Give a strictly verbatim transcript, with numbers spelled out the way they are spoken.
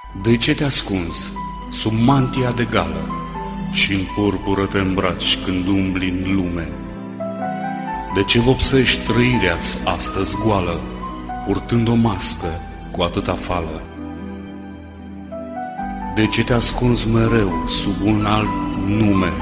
De ce te ascunzi sub mantia de gală și în purpură te îmbraci când umbli în lume? De ce vopsești trăirea-ți astăzi goală, purtând o mască cu atâta fală? De ce te ascunzi mereu sub un alt nume